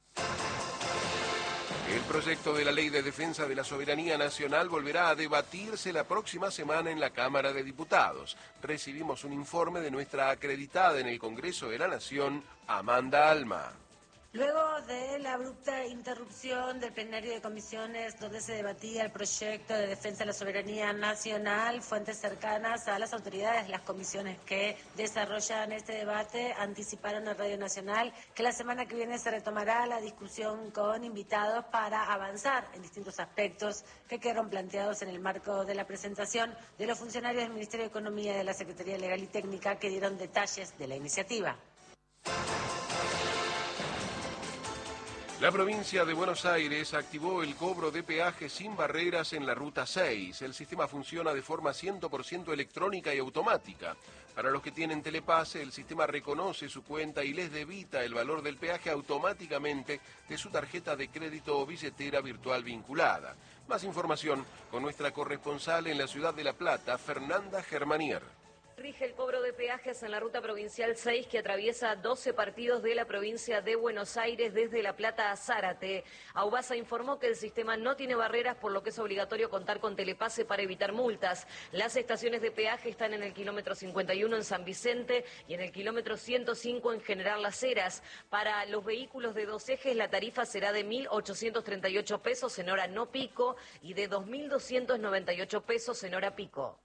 El proyecto de la Ley de Defensa de la Soberanía Nacional volverá a debatirse la próxima semana en la Cámara de Diputados. Recibimos un informe de nuestra acreditada en el Congreso de la Nación, Amanda Alma. Luego de la abrupta interrupción del plenario de comisiones donde se debatía el proyecto de defensa de la soberanía nacional, fuentes cercanas a las autoridades de las comisiones que desarrollan este debate anticiparon a Radio Nacional que la semana que viene se retomará la discusión con invitados para avanzar en distintos aspectos que quedaron planteados en el marco de la presentación de los funcionarios del Ministerio de Economía y de la Secretaría Legal y Técnica que dieron detalles de la iniciativa. La provincia de Buenos Aires activó el cobro de peaje sin barreras en la Ruta 6. El sistema funciona de forma 100% electrónica y automática. Para los que tienen Telepase, el sistema reconoce su cuenta y les debita el valor del peaje automáticamente de su tarjeta de crédito o billetera virtual vinculada. Más información con nuestra corresponsal en la ciudad de La Plata, Fernanda Germanier. Rige el cobro de peajes en la ruta provincial 6 que atraviesa 12 partidos de la provincia de Buenos Aires desde La Plata a Zárate. Aubasa informó que el sistema no tiene barreras, por lo que es obligatorio contar con Telepase para evitar multas. Las estaciones de peaje están en el kilómetro 51 en San Vicente y en el kilómetro 105 en General Las Heras. Para los vehículos de 2 ejes la tarifa será de 1.838 pesos en hora no pico y de 2.298 pesos en hora pico.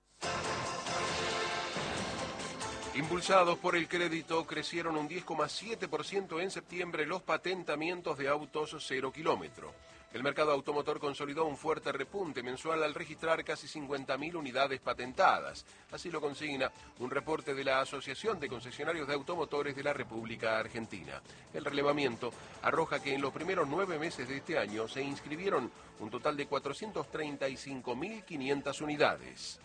Impulsados por el crédito, crecieron un 10,7% en septiembre los patentamientos de autos 0 kilómetro. El mercado automotor consolidó un fuerte repunte mensual al registrar casi 50.000 unidades patentadas. Así lo consigna un reporte de la Asociación de Concesionarios de Automotores de la República Argentina. El relevamiento arroja que en los primeros 9 meses de este año se inscribieron un total de 435.500 unidades.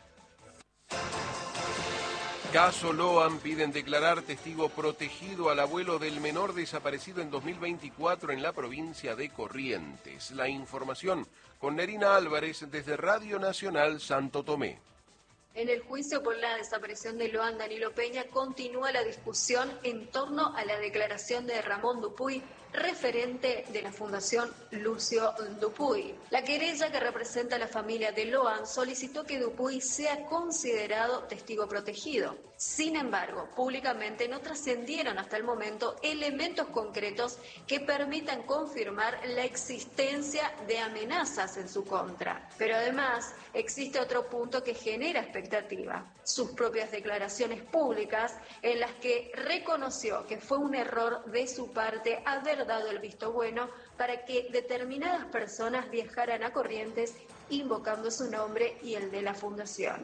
Caso Loan, piden declarar testigo protegido al abuelo del menor desaparecido en 2024 en la provincia de Corrientes. La información con Nerina Álvarez desde Radio Nacional Santo Tomé. En el juicio por la desaparición de Loan Danilo Peña continúa la discusión en torno a la declaración de Ramón Dupuy, referente de la Fundación Lucio Dupuy. La querella que representa a la familia de Loan solicitó que Dupuy sea considerado testigo protegido. Sin embargo, públicamente no trascendieron hasta el momento elementos concretos que permitan confirmar la existencia de amenazas en su contra. Pero además, existe otro punto que genera expectativa: sus propias declaraciones públicas en las que reconoció que fue un error de su parte haber dado el visto bueno para que determinadas personas viajaran a Corrientes invocando su nombre y el de la Fundación.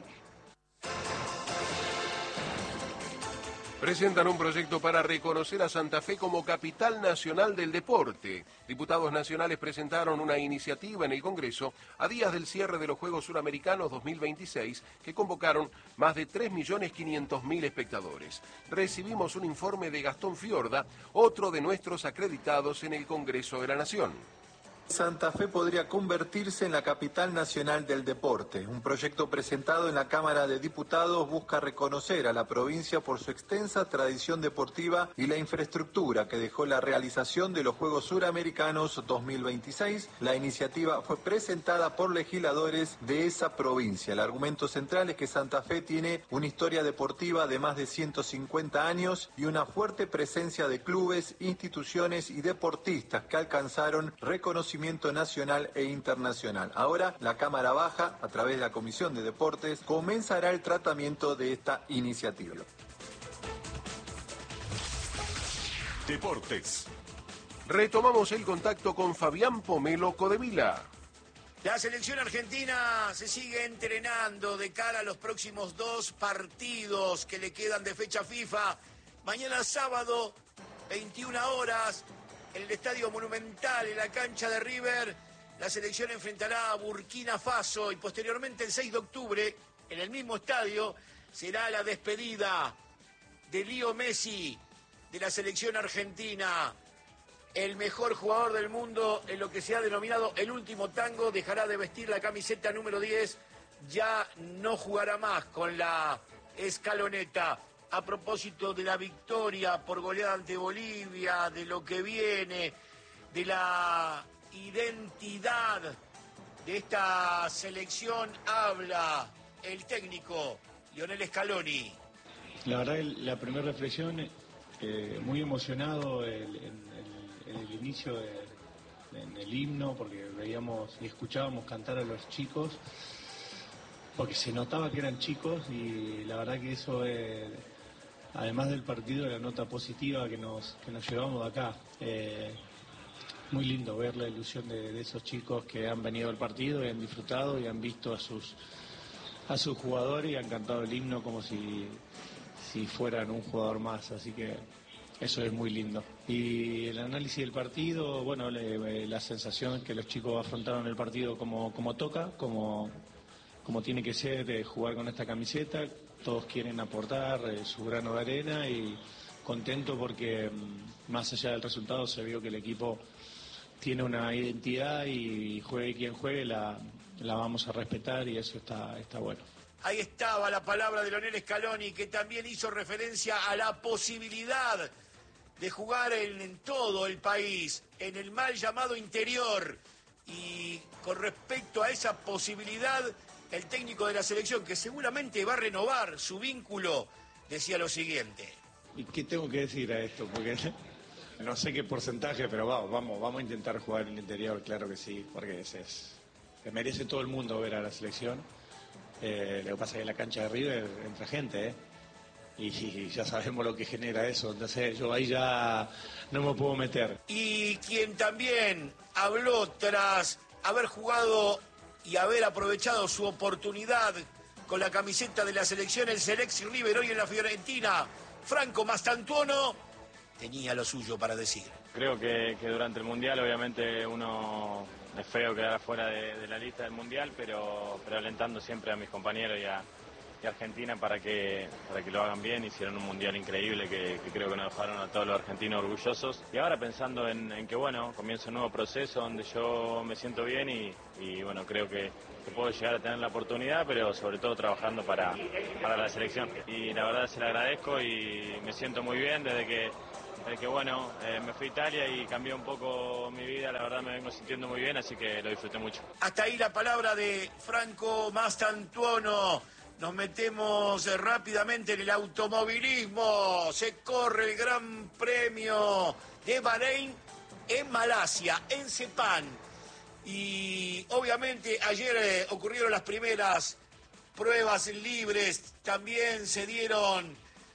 Presentan un proyecto para reconocer a Santa Fe como capital nacional del deporte. Diputados nacionales presentaron una iniciativa en el Congreso a días del cierre de los Juegos Suramericanos 2026 que convocaron más de 3.500.000 espectadores. Recibimos un informe de Gastón Fiorda, otro de nuestros acreditados en el Congreso de la Nación. Santa Fe podría convertirse en la capital nacional del deporte. Un proyecto presentado en la Cámara de Diputados busca reconocer a la provincia por su extensa tradición deportiva y la infraestructura que dejó la realización de los Juegos Suramericanos 2026. La iniciativa fue presentada por legisladores de esa provincia. El argumento central es que Santa Fe tiene una historia deportiva de más de 150 años y una fuerte presencia de clubes, instituciones y deportistas que alcanzaron reconocimiento nacional e internacional. Ahora, la Cámara Baja, a través de la Comisión de Deportes, comenzará el tratamiento de esta iniciativa. Deportes. Retomamos el contacto con Fabián Pomelo Codevila. La selección argentina se sigue entrenando de cara a los próximos 2 partidos que le quedan de fecha FIFA. Mañana sábado, 21 horas, en el Estadio Monumental, en la cancha de River, la selección enfrentará a Burkina Faso y posteriormente el 6 de octubre, en el mismo estadio, será la despedida de Leo Messi de la selección argentina. El mejor jugador del mundo en lo que se ha denominado el último tango dejará de vestir la camiseta número 10, ya no jugará más con la escaloneta. A propósito de la victoria por goleada ante Bolivia, de lo que viene, de la identidad de esta selección, habla el técnico Lionel Scaloni. La verdad, la primera reflexión, muy emocionado en el inicio en el himno, porque veíamos y escuchábamos cantar a los chicos, porque se notaba que eran chicos, y la verdad que eso además del partido, la nota positiva que nos llevamos de acá. Muy lindo ver la ilusión de esos chicos que han venido al partido y han disfrutado y han visto a sus jugadores y han cantado el himno como si fueran un jugador más. Así que Eso es muy lindo. Y el análisis del partido, bueno, la sensación que los chicos afrontaron el partido como toca, como tiene que ser, jugar con esta camiseta. Todos quieren aportar su grano de arena y contento porque más allá del resultado se vio que el equipo tiene una identidad y juegue quien juegue, la vamos a respetar y eso está bueno. Ahí estaba la palabra de Lionel Scaloni, que también hizo referencia a la posibilidad de jugar en todo el país, en el mal llamado interior. Y con respecto a esa posibilidad, el técnico de la selección, que seguramente va a renovar su vínculo, decía lo siguiente. ¿Y qué tengo que decir a esto? Porque no sé qué porcentaje, pero vamos a intentar jugar en el interior, claro que sí, porque se merece todo el mundo ver a la selección. Lo que pasa es que en la cancha de River entra gente, y ya sabemos lo que genera eso, entonces yo ahí ya no me puedo meter. Y quien también habló tras haber jugado y haber aprovechado su oportunidad con la camiseta de la selección, el Selexi River hoy en la Fiorentina, Franco Mastantuono, tenía lo suyo para decir. Creo que durante el Mundial obviamente uno es feo quedar afuera de la lista del Mundial, pero alentando siempre a mis compañeros y a Argentina para que lo hagan bien. Hicieron un Mundial increíble que creo que nos dejaron a todos los argentinos orgullosos. Y ahora pensando en que bueno, comienza un nuevo proceso donde yo me siento bien y bueno, creo que puedo llegar a tener la oportunidad, pero sobre todo trabajando para la selección. Y la verdad se la agradezco y me siento muy bien desde que bueno, me fui a Italia y cambió un poco mi vida, la verdad me vengo sintiendo muy bien, así que lo disfruté mucho. Hasta ahí la palabra de Franco Mastantuono. Nos metemos rápidamente en el automovilismo. Se corre el Gran Premio de Bahrein en Malasia, en Sepang. Y obviamente ayer ocurrieron las primeras pruebas libres. También se dieron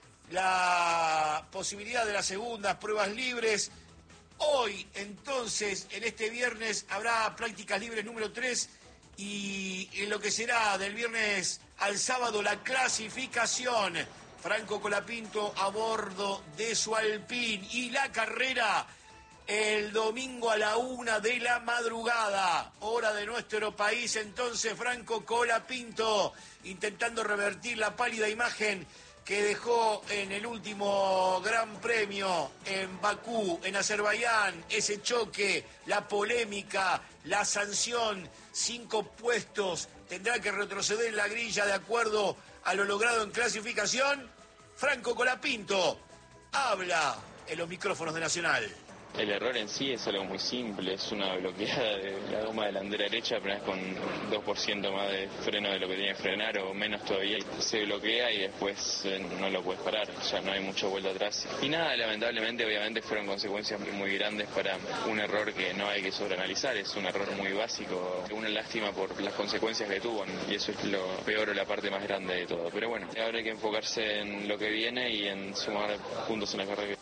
la posibilidad de las segundas pruebas libres. Hoy, entonces, en este viernes, habrá prácticas libres número 3 y en lo que será del viernes al sábado la clasificación. Franco Colapinto a bordo de su Alpine y la carrera el domingo a la 1 de la madrugada, hora de nuestro país. Entonces Franco Colapinto intentando revertir la pálida imagen que dejó en el último Gran Premio en Bakú, en Azerbaiyán, ese choque, la polémica, la sanción, 5 puestos, tendrá que retroceder en la grilla de acuerdo a lo logrado en clasificación. Franco Colapinto habla en los micrófonos de Nacional. El error en sí es algo muy simple, es una bloqueada de la goma delantera derecha, apenas con 2% más de freno de lo que tiene que frenar o menos todavía, se bloquea y después no lo puedes parar, ya no hay mucha vuelta atrás. Y nada, lamentablemente obviamente fueron consecuencias muy grandes para un error que no hay que sobreanalizar, es un error muy básico, una lástima por las consecuencias que tuvo y eso es lo peor o la parte más grande de todo. Pero bueno, ahora hay que enfocarse en lo que viene y en sumar puntos en la carrera.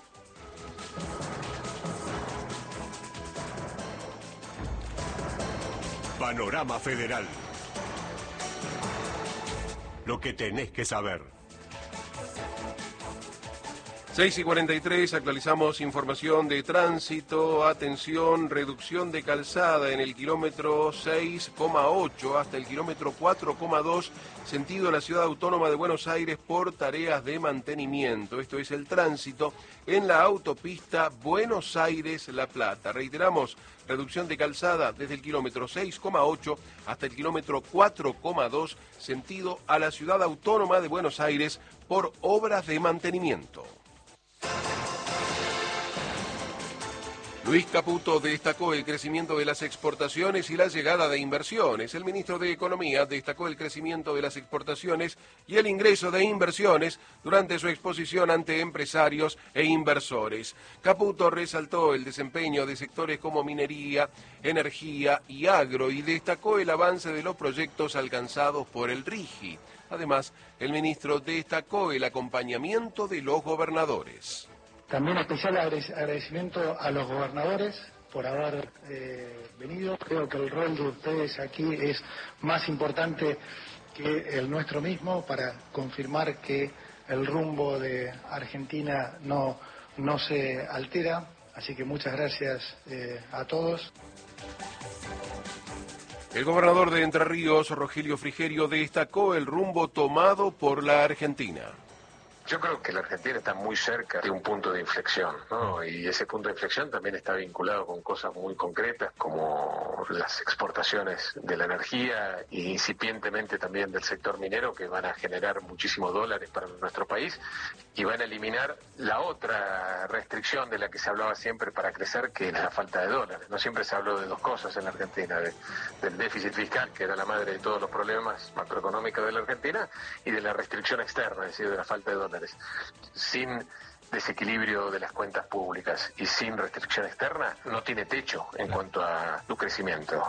Panorama Federal. Lo que tenés que saber. 6:43, actualizamos información de tránsito. Atención, reducción de calzada en el kilómetro 6,8 hasta el kilómetro 4,2, sentido a la Ciudad Autónoma de Buenos Aires por tareas de mantenimiento. Esto es el tránsito en la autopista Buenos Aires-La Plata. Reiteramos, reducción de calzada desde el kilómetro 6,8 hasta el kilómetro 4,2, sentido a la Ciudad Autónoma de Buenos Aires por obras de mantenimiento. Luis Caputo destacó el crecimiento de las exportaciones y la llegada de inversiones. El ministro de Economía destacó el crecimiento de las exportaciones y el ingreso de inversiones durante su exposición ante empresarios e inversores. Caputo resaltó el desempeño de sectores como minería, energía y agro y destacó el avance de los proyectos alcanzados por el RIGI. Además, el ministro destacó el acompañamiento de los gobernadores. También especial agradecimiento a los gobernadores por haber venido. Creo que el rol de ustedes aquí es más importante que el nuestro mismo para confirmar que el rumbo de Argentina no no se altera, así que muchas gracias a todos. El gobernador de Entre Ríos, Rogelio Frigerio, destacó el rumbo tomado por la Argentina. Yo creo que la Argentina está muy cerca de un punto de inflexión, ¿no? Y ese punto de inflexión también está vinculado con cosas muy concretas como las exportaciones de la energía y incipientemente también del sector minero, que van a generar muchísimos dólares para nuestro país y van a eliminar la otra restricción de la que se hablaba siempre para crecer, que es la falta de dólares. No siempre se habló de dos cosas en la Argentina, del déficit fiscal, que era la madre de todos los problemas macroeconómicos de la Argentina, y de la restricción externa, es decir, de la falta de dólares. Sin desequilibrio de las cuentas públicas y sin restricción externa, no tiene techo en cuanto a su crecimiento.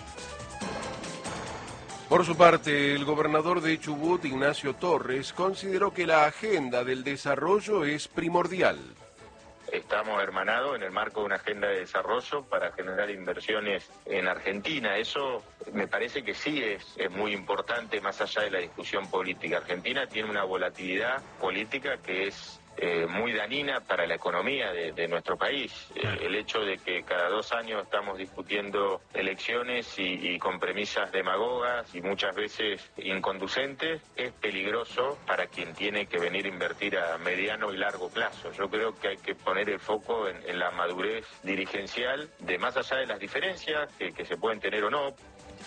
Por su parte, el gobernador de Chubut, Ignacio Torres, consideró que la agenda del desarrollo es primordial. Estamos hermanados en el marco de una agenda de desarrollo para generar inversiones en Argentina. Eso me parece que sí es muy importante, más allá de la discusión política. Argentina tiene una volatilidad política que es muy dañina para la economía de nuestro país. El hecho de que cada 2 años estamos discutiendo elecciones y con premisas demagogas y muchas veces inconducentes es peligroso para quien tiene que venir a invertir a mediano y largo plazo. Yo creo que hay que poner el foco en la madurez dirigencial, de más allá de las diferencias que se pueden tener o no.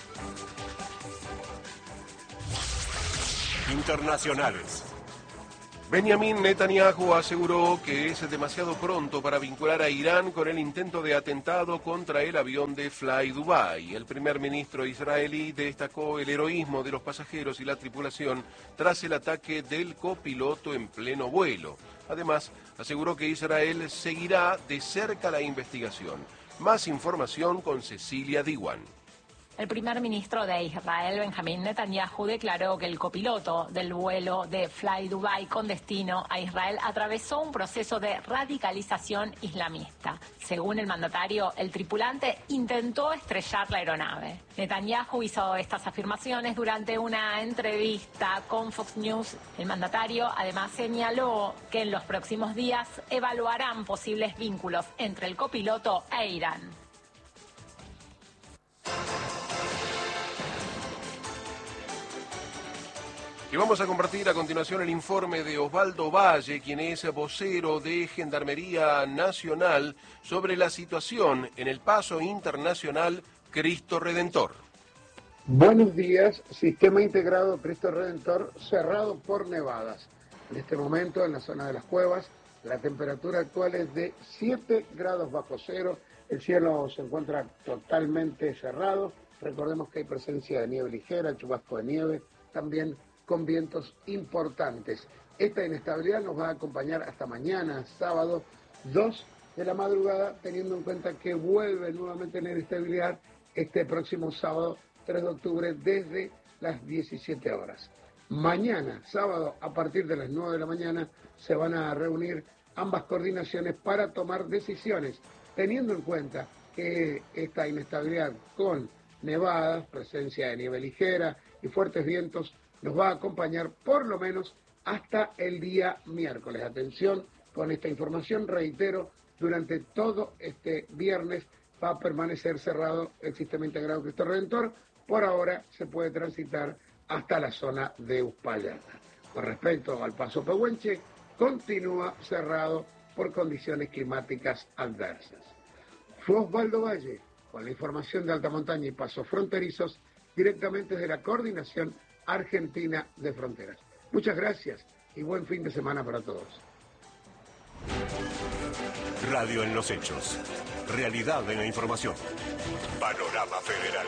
Internacionales. Benjamin Netanyahu aseguró que es demasiado pronto para vincular a Irán con el intento de atentado contra el avión de Fly Dubai. El primer ministro israelí destacó el heroísmo de los pasajeros y la tripulación tras el ataque del copiloto en pleno vuelo. Además, aseguró que Israel seguirá de cerca la investigación. Más información con Cecilia Diwan. El primer ministro de Israel, Benjamin Netanyahu, declaró que el copiloto del vuelo de Fly Dubai con destino a Israel atravesó un proceso de radicalización islamista. Según el mandatario, el tripulante intentó estrellar la aeronave. Netanyahu hizo estas afirmaciones durante una entrevista con Fox News. El mandatario además señaló que en los próximos días evaluarán posibles vínculos entre el copiloto e Irán. Y vamos a compartir a continuación el informe de Osvaldo Valle, quien es vocero de Gendarmería Nacional, sobre la situación en el paso internacional Cristo Redentor. Buenos días. Sistema integrado Cristo Redentor cerrado por nevadas. En este momento, en la zona de las cuevas, la temperatura actual es de 7 grados bajo cero. El cielo se encuentra totalmente cerrado. Recordemos que hay presencia de nieve ligera, chubasco de nieve, también con vientos importantes. Esta inestabilidad nos va a acompañar hasta mañana, sábado 2 de la madrugada, teniendo en cuenta que vuelve nuevamente la inestabilidad este próximo sábado 3 de octubre desde las 17 horas. Mañana, sábado, a partir de las 9 de la mañana, se van a reunir ambas coordinaciones para tomar decisiones, teniendo en cuenta que esta inestabilidad con nevadas, presencia de nieve ligera y fuertes vientos nos va a acompañar por lo menos hasta el día miércoles. Atención con esta información, reitero, durante todo este viernes va a permanecer cerrado el sistema integrado Cristo Redentor. Por ahora se puede transitar hasta la zona de Uspallata. Con respecto al paso Pehuenche, continúa cerrado por condiciones climáticas adversas. Fue Osvaldo Valle con la información de alta montaña y pasos fronterizos directamente desde la Coordinación Argentina de Fronteras. Muchas gracias y buen fin de semana para todos. Radio en los hechos. Realidad en la información. Panorama Federal.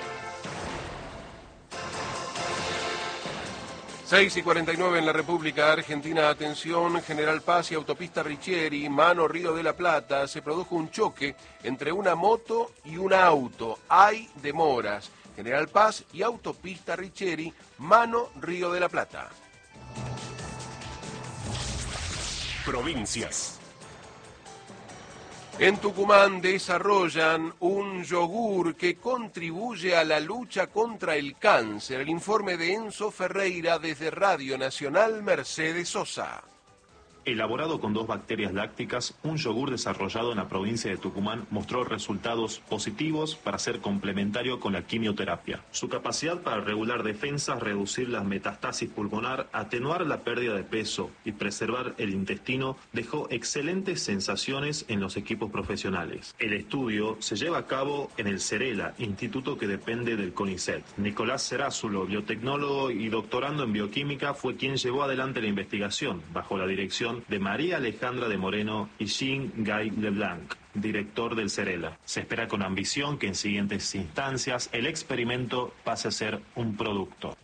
6:49 en la República Argentina. Atención, General Paz y Autopista Richieri, mano Río de la Plata. Se produjo un choque entre una moto y un auto. Hay demoras. General Paz y Autopista Richieri, mano Río de la Plata. Provincias. En Tucumán desarrollan un yogur que contribuye a la lucha contra el cáncer. El informe de Enzo Ferreira desde Radio Nacional Mercedes Sosa. Elaborado con 2 bacterias lácticas, un yogur desarrollado en la provincia de Tucumán mostró resultados positivos para ser complementario con la quimioterapia. Su capacidad para regular defensas, reducir la metastasis pulmonar, atenuar la pérdida de peso y preservar el intestino dejó excelentes sensaciones en los equipos profesionales. El estudio se lleva a cabo en el Cerela, instituto que depende del CONICET. Nicolás Cerázulo, biotecnólogo y doctorando en bioquímica, fue quien llevó adelante la investigación, bajo la dirección de María Alejandra de Moreno y Jean Guy Leblanc, director del Cerela. Se espera con ambición que en siguientes instancias el experimento pase a ser un producto.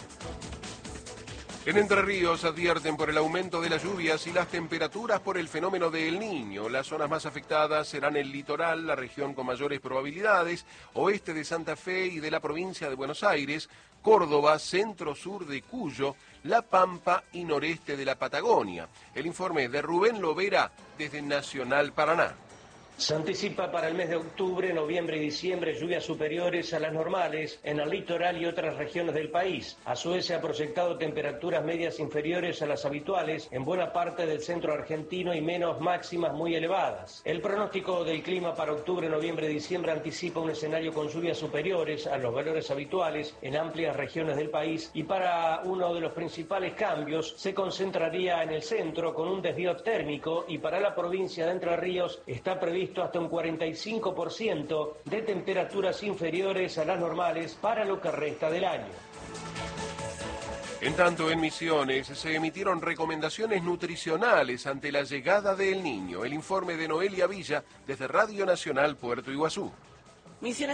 En Entre Ríos advierten por el aumento de las lluvias y las temperaturas por el fenómeno de El Niño. Las zonas más afectadas serán el litoral, la región con mayores probabilidades, oeste de Santa Fe y de la provincia de Buenos Aires, Córdoba, centro-sur de Cuyo, La Pampa y noreste de la Patagonia. El informe de Rubén Lovera desde Nacional Paraná. Se anticipa para el mes de octubre, noviembre y diciembre lluvias superiores a las normales en el litoral y otras regiones del país. A su vez se ha proyectado temperaturas medias inferiores a las habituales en buena parte del centro argentino y menos máximas muy elevadas. El pronóstico del clima para octubre, noviembre y diciembre anticipa un escenario con lluvias superiores a los valores habituales en amplias regiones del país, y para uno de los principales cambios se concentraría en el centro con un desvío térmico, y para la provincia de Entre Ríos está previsto hasta un 45% de temperaturas inferiores a las normales para lo que resta del año. En tanto, en Misiones se emitieron recomendaciones nutricionales ante la llegada del Niño. El informe de Noelia Villa desde Radio Nacional Puerto Iguazú. Misiones